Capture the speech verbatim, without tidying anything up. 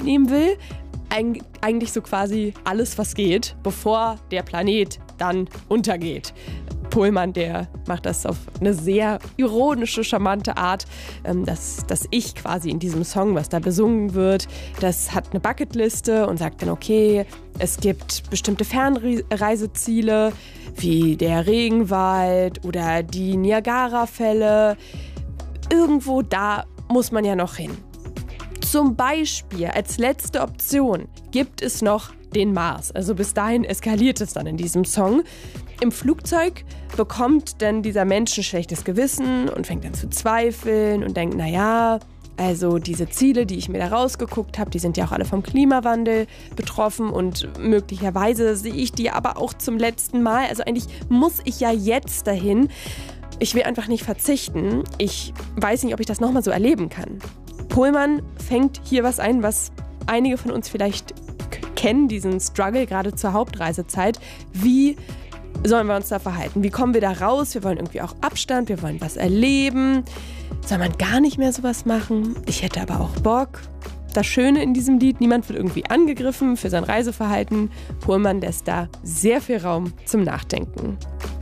mitnehmen will. Eig- eigentlich so quasi alles, was geht, bevor der Planet dann untergeht. Pohlmann, der macht das auf eine sehr ironische, charmante Art. Das, das Ich quasi in diesem Song, was da besungen wird, das hat eine Bucketliste und sagt dann, okay, es gibt bestimmte Fernreiseziele, wie der Regenwald oder die Niagarafälle. Irgendwo da muss man ja noch hin. Zum Beispiel als letzte Option gibt es noch den Mars. Also bis dahin eskaliert es dann in diesem Song. Im Flugzeug bekommt dann dieser Mensch ein schlechtes Gewissen und fängt dann zu zweifeln und denkt, naja, also diese Ziele, die ich mir da rausgeguckt habe, die sind ja auch alle vom Klimawandel betroffen und möglicherweise sehe ich die aber auch zum letzten Mal. Also eigentlich muss ich ja jetzt dahin. Ich will einfach nicht verzichten. Ich weiß nicht, ob ich das nochmal so erleben kann. Pohlmann fängt hier was ein, was einige von uns vielleicht kennen, diesen Struggle gerade zur Hauptreisezeit. Wie sollen wir uns da verhalten? Wie kommen wir da raus? Wir wollen irgendwie auch Abstand, wir wollen was erleben. Soll man gar nicht mehr sowas machen? Ich hätte aber auch Bock. Das Schöne in diesem Lied, niemand wird irgendwie angegriffen für sein Reiseverhalten. Pohlmann lässt da sehr viel Raum zum Nachdenken.